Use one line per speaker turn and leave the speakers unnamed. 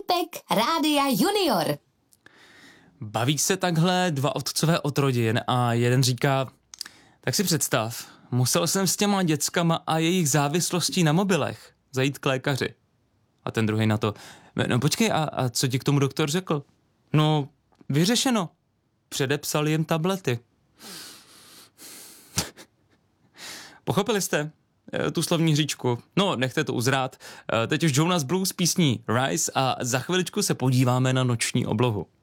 Vtipek Rádia Junior.
Baví se takhle dva otcové od rodin a jeden říká, tak si představ, musel jsem s těma dětskama a jejich závislostí na mobilech zajít k lékaři. A ten druhý na to, no počkej, a co ti k tomu doktor řekl? No, vyřešeno. Předepsal jim tablety. Pochopili jste tu slovní hříčku? No, nechte to uzrát. Teď už Jonas Blue s písní Rise a za chviličku se podíváme na noční oblohu.